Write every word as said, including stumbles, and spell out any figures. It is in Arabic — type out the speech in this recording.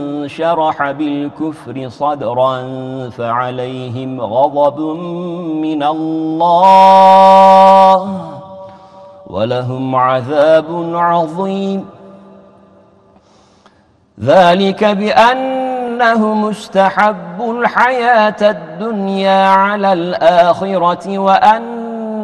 شرح بالكفر صدرا فعليهم غضب من الله ولهم عذاب عظيم. ذلك بأنهم استحبوا الحياة الدنيا على الآخرة وأن